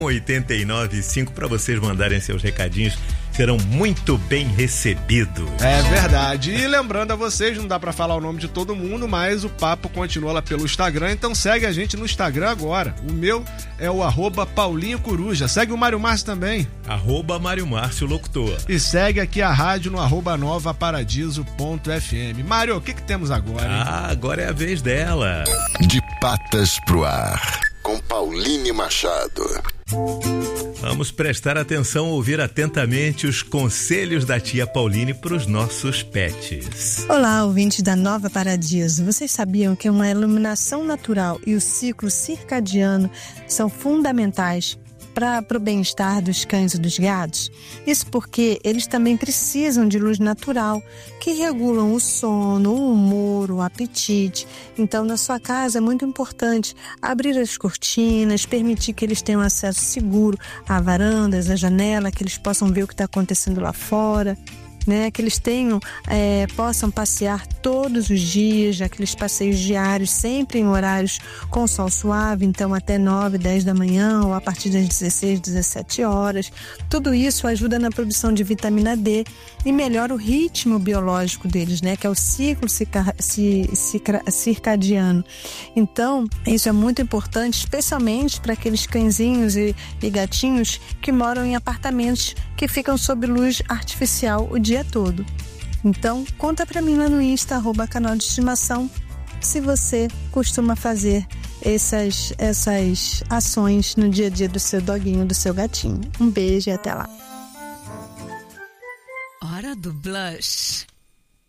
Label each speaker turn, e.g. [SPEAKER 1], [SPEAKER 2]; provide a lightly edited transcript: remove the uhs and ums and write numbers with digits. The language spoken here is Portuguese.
[SPEAKER 1] 89.5 para vocês mandarem seus recadinhos, serão muito bem recebidos.
[SPEAKER 2] É verdade. E lembrando a vocês, não dá pra falar o nome de todo mundo, mas o papo continua lá pelo Instagram, então segue a gente no Instagram agora. O meu é o @Paulinho Coruja. Segue o Mário Márcio também.
[SPEAKER 1] @Mário Márcio Locutor.
[SPEAKER 2] E segue aqui a rádio no @novaparadiso.fm. Mário, o que temos agora, hein?
[SPEAKER 1] Agora é a vez dela.
[SPEAKER 3] De patas pro ar, com Pauline Machado.
[SPEAKER 1] Vamos prestar atenção, ouvir atentamente os conselhos da tia Pauline para os nossos pets.
[SPEAKER 4] Olá, ouvintes da Nova Paradiso. Vocês sabiam que uma iluminação natural e o ciclo circadiano são fundamentais para o bem-estar dos cães e dos gatos? Isso porque eles também precisam de luz natural, que regulam o sono, o humor, o apetite. Então, na sua casa é muito importante abrir as cortinas, permitir que eles tenham acesso seguro a varandas, à janela, que eles possam ver o que está acontecendo lá fora. Que eles possam passear todos os dias, aqueles passeios diários, sempre em horários com sol suave, então até 9, 10 da manhã ou a partir das 16, 17 horas. Tudo isso ajuda na produção de vitamina D e melhora o ritmo biológico deles, que é o ciclo circadiano. Então, isso é muito importante, especialmente para aqueles cãezinhos e gatinhos que moram em apartamentos que ficam sob luz artificial o dia todo. Então, conta pra mim lá no Insta, @canal de estimação, se você costuma fazer essas ações no dia a dia do seu doguinho, do seu gatinho. Um beijo e até lá.
[SPEAKER 5] Hora do blush.